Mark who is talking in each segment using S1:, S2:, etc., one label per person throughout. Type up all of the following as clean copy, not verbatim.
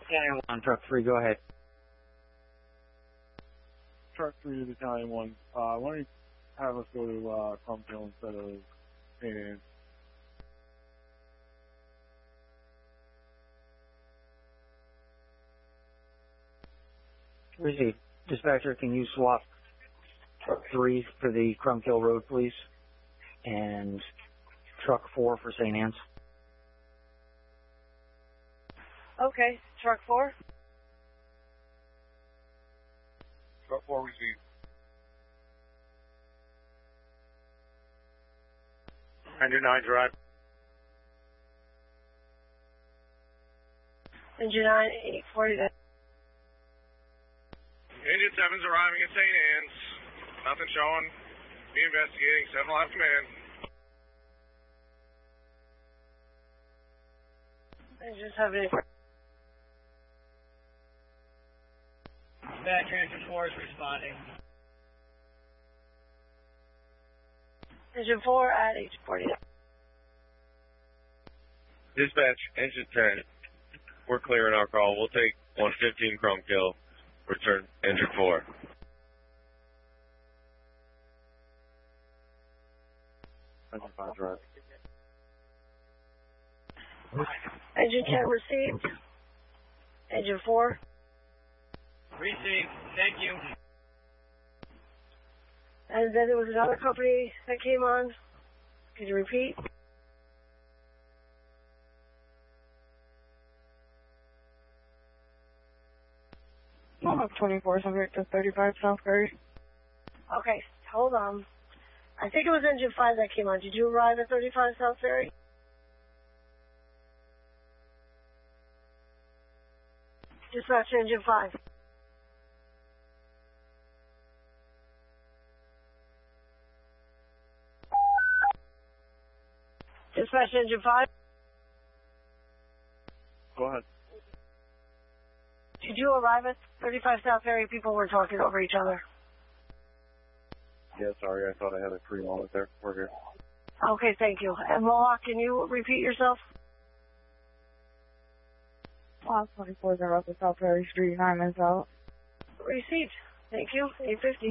S1: Battalion 1, Truck 3, go ahead.
S2: Truck 3 to Battalion 1. Why don't you have us go to Crumphill instead of St. Anne's?
S1: Received. Dispatcher, can you swap Truck 3 for the Crumphill Road, please? And Truck 4 for St. Anne's?
S3: Okay. Truck 4?
S2: Truck 4 received. Engine 9 drive.
S3: Engine 9, 840.
S2: Engine 7's arriving at St. Anne's. Nothing showing. Be investigating. 7 live command.
S3: Engine 7.
S4: Dispatch, Engine 4 is responding.
S3: Engine 4 at 840.
S5: Dispatch, Engine 10. We're clearing our call. We'll take 115 Crumphill. Return Engine 4.
S2: Engine 5 drive.
S3: Engine 10 received. Engine 4.
S4: Received. Thank you.
S3: And then there was another company that came on. Could you repeat?
S6: Up 24 subject to 35 South Ferry.
S3: Okay, hold on. I think it was Engine 5 that came on. Did you arrive at 35 South Ferry? Dispatch Engine 5. Dispatch Engine 5.
S2: Go ahead.
S3: Did you arrive at 35 South Ferry? People were talking over each other.
S2: Yeah, sorry. I thought I had a free moment there. We're good.
S3: Okay, thank you. And Mohawk, can you repeat yourself?
S6: 24 is up to South Ferry Street, 9 minutes out.
S3: Received. Thank you. 850.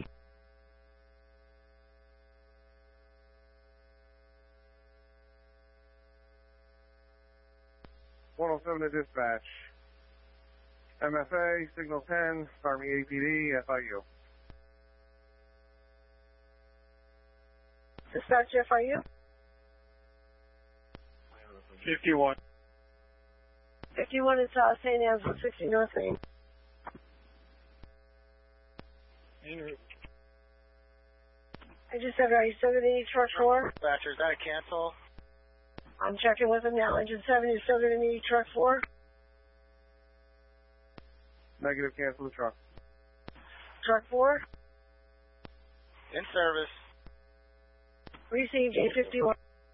S2: .107 to dispatch. MFA, Signal 10, Army APD, FIU.
S3: Dispatch FIU.
S2: 51.
S3: 51 is St. Anne's 60 North Main. Engine 7, are you still going to need truck 4?
S4: Dispatcher, is that a cancel?
S3: I'm checking with him now. Engine 7, you still going to need truck 4?
S2: Negative, cancel the truck.
S3: Truck 4?
S4: In service.
S3: Received 851.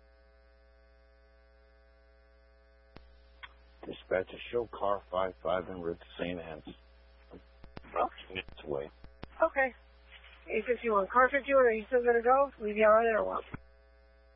S7: Dispatch a show car 55 en route to St. Anne's. It's away.
S3: Okay. 851. Car 51, are you still going to go? Leave you on it or what?